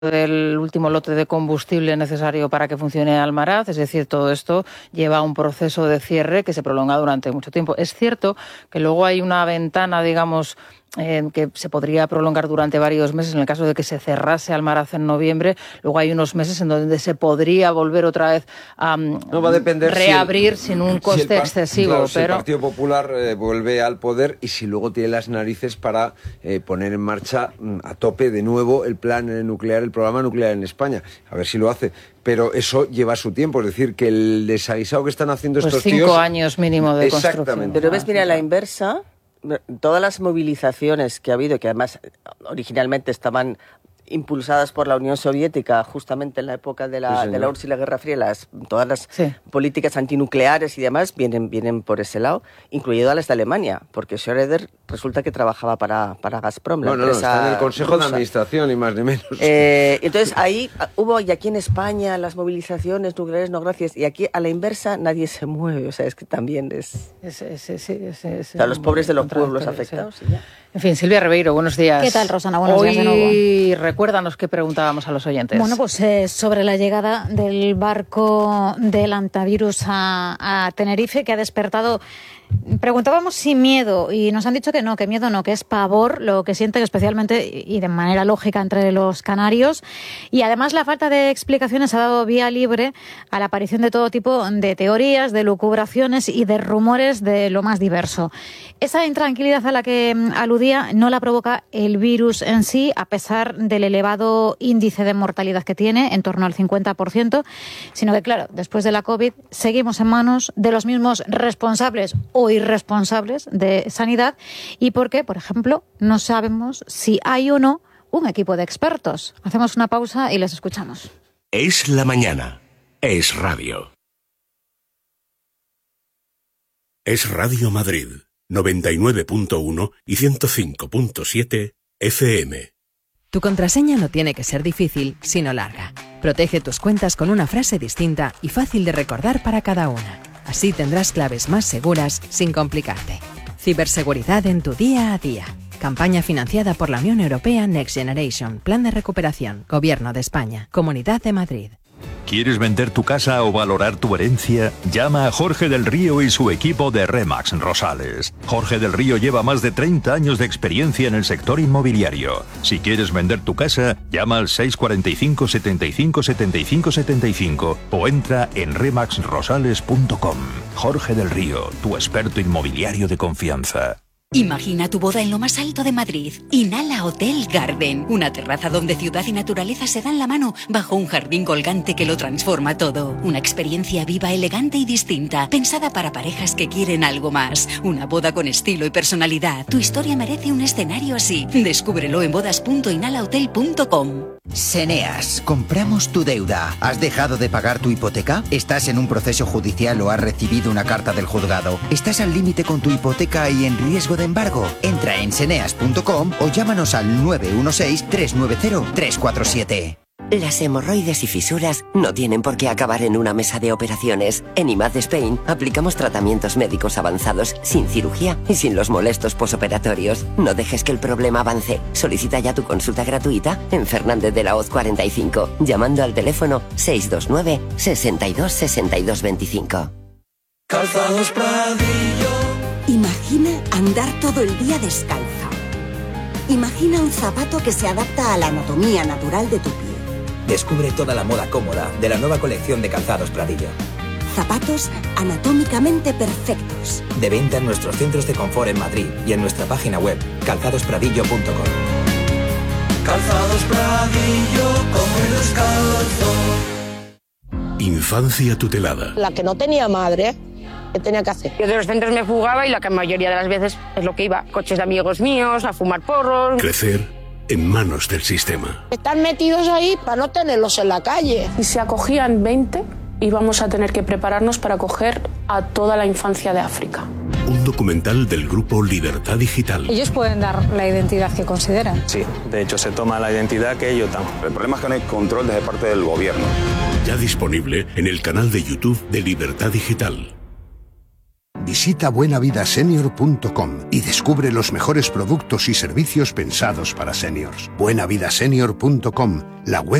del último lote de combustible necesario para que funcione Almaraz. Es decir, todo esto lleva a un proceso de cierre que se prolonga durante mucho tiempo. Es cierto que luego hay una ventana, digamos, que se podría prolongar durante varios meses en el caso de que se cerrase Almaraz en noviembre. Luego hay unos meses en donde se podría volver otra vez a reabrir sin un coste excesivo. Claro, pero si el Partido Popular vuelve al poder y si luego tiene las narices para poner en marcha a tope de nuevo el plan nuclear, el programa nuclear en España. A ver si lo hace. Pero eso lleva su tiempo, es decir, que el desaguisado que están haciendo estos 5 años mínimo de construcción. Pero ves, mira, a la inversa, todas las movilizaciones que ha habido, que además originalmente estaban impulsadas por la Unión Soviética justamente en la época de la URSS y la Guerra Fría, todas las políticas antinucleares y demás vienen por ese lado, incluido las de Alemania, porque Schröder resulta que trabajaba para Gazprom, la empresa está en el Consejo rusa de Administración, ni más ni menos. Entonces ahí hubo, y aquí en España, las movilizaciones nucleares no gracias, y aquí a la inversa nadie se mueve, o sea, es que también es... o sea, los pobres de los pueblos afectados. Sí. En fin, Silvia Ribeiro, buenos días. ¿Qué tal, Rosana? Buenos días de nuevo. Hoy recuérdanos qué preguntábamos a los oyentes. Bueno, pues sobre la llegada del barco del Antavirus a Tenerife, que ha despertado... Preguntábamos si miedo, y nos han dicho que no, que miedo no, que es pavor lo que sienten especialmente y de manera lógica entre los canarios. Y además la falta de explicaciones ha dado vía libre a la aparición de todo tipo de teorías, de lucubraciones y de rumores de lo más diverso. Esa intranquilidad a la que aludía no la provoca el virus en sí, a pesar del elevado índice de mortalidad que tiene, en torno al 50%, sino que, claro, después de la COVID seguimos en manos de los mismos responsables o irresponsables de sanidad y porque, por ejemplo, no sabemos si hay o no un equipo de expertos. Hacemos una pausa y les escuchamos. Es la mañana. Es radio. Es Radio Madrid, 99.1 y 105.7 FM. Tu contraseña no tiene que ser difícil, sino larga. Protege tus cuentas con una frase distinta y fácil de recordar para cada una. Así tendrás claves más seguras sin complicarte. Ciberseguridad en tu día a día. Campaña financiada por la Unión Europea Next Generation. Plan de recuperación. Gobierno de España. Comunidad de Madrid. ¿Quieres vender tu casa o valorar tu herencia? Llama a Jorge del Río y su equipo de RE/MAX Rosales. Jorge del Río lleva más de 30 años de experiencia en el sector inmobiliario. Si quieres vender tu casa, llama al 645 75 75 75 o entra en remaxrosales.com. Jorge del Río, tu experto inmobiliario de confianza. Imagina tu boda en lo más alto de Madrid. Inhala Hotel Garden, una terraza donde ciudad y naturaleza se dan la mano bajo un jardín colgante que lo transforma todo. Una experiencia viva, elegante y distinta, pensada para parejas que quieren algo más. Una boda con estilo y personalidad. Tu historia merece un escenario así. Descúbrelo en bodas.inhalahotel.com. Seneas, compramos tu deuda. ¿Has dejado de pagar tu hipoteca? ¿Estás en un proceso judicial o has recibido una carta del juzgado? ¿Estás al límite con tu hipoteca y en riesgo de embargo? Entra en seneas.com o llámanos al 916-390-347. Las hemorroides y fisuras no tienen por qué acabar en una mesa de operaciones. En IMAD Spain aplicamos tratamientos médicos avanzados sin cirugía y sin los molestos posoperatorios. No dejes que el problema avance. Solicita ya tu consulta gratuita en Fernández de la Hoz 45, llamando al teléfono 629 62 62 25. Calzados Pradillo. Imagina andar todo el día descalza. Imagina un zapato que se adapta a la anatomía natural de tu pie. Descubre toda la moda cómoda de la nueva colección de Calzados Pradillo. Zapatos anatómicamente perfectos. De venta en nuestros centros de confort en Madrid y en nuestra página web calzadospradillo.com. Calzados Pradillo, come descalzo. Infancia tutelada. La que no tenía madre, ¿qué tenía que hacer? Yo de los centros me fugaba y la mayoría de las veces es lo que iba. Coches de amigos míos, a fumar porros. Crecer en manos del sistema. Están metidos ahí para no tenerlos en la calle. Si se acogían 20, íbamos a tener que prepararnos para acoger a toda la infancia de África. Un documental del grupo Libertad Digital. Ellos pueden dar la identidad que consideran. Sí, de hecho se toma la identidad que ellos dan. El problema es que no hay control desde parte del gobierno. Ya disponible en el canal de YouTube de Libertad Digital. Visita buenavidasenior.com y descubre los mejores productos y servicios pensados para seniors. buenavidasenior.com, la web